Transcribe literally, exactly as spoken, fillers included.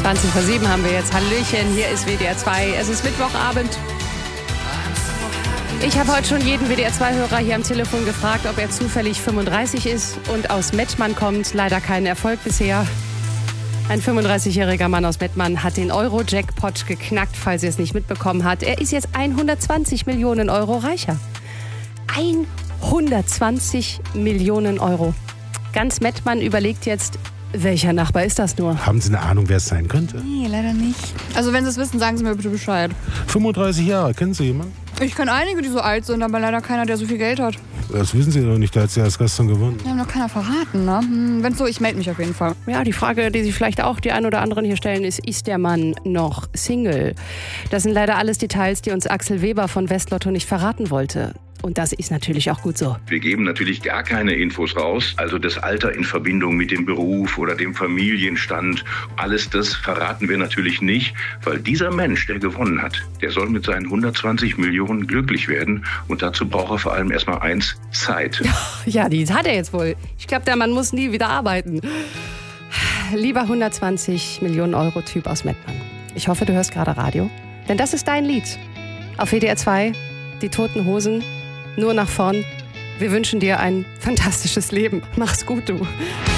zwanzig vor sieben haben wir jetzt. Hallöchen, hier ist W D R zwei. Es ist Mittwochabend. Ich habe heute schon jeden W D R zwei Hörer hier am Telefon gefragt, ob er zufällig fünfunddreißig ist und aus Mettmann kommt. Leider kein Erfolg bisher. Ein fünfunddreißigjähriger Mann aus Mettmann hat den Euro-Jackpot geknackt, falls ihr es nicht mitbekommen habt. Er ist jetzt hundertzwanzig Millionen Euro reicher. hundertzwanzig Millionen Euro. Ganz Mettmann überlegt jetzt, welcher Nachbar ist das nur? Haben Sie eine Ahnung, wer es sein könnte? Nee, leider nicht. Also wenn Sie es wissen, sagen Sie mir bitte Bescheid. fünfunddreißig Jahre, kennen Sie jemanden? Ich kenne einige, die so alt sind, aber leider keiner, der so viel Geld hat. Das wissen Sie doch nicht, da hat sie erst gestern gewonnen. Wir haben noch keiner verraten, ne? Hm, wenn so, ich melde mich auf jeden Fall. Ja, die Frage, die sich vielleicht auch die ein oder anderen hier stellen, ist, ist der Mann noch Single? Das sind leider alles Details, die uns Axel Weber von Westlotto nicht verraten wollte. Und das ist natürlich auch gut so. Wir geben natürlich gar keine Infos raus. Also das Alter in Verbindung mit dem Beruf oder dem Familienstand, alles das verraten wir natürlich nicht, weil dieser Mensch, der gewonnen hat, der soll mit seinen hundertzwanzig Millionen glücklich werden. Und dazu braucht er vor allem erstmal eins, Zeit. Ja, die hat er jetzt wohl. Ich glaube, der Mann muss nie wieder arbeiten. Lieber hundertzwanzig Millionen Euro Typ aus Mettmann. Ich hoffe, du hörst gerade Radio. Denn das ist dein Lied. Auf W D R zwei, die Toten Hosen. Nur nach vorn. Wir wünschen dir ein fantastisches Leben. Mach's gut, du.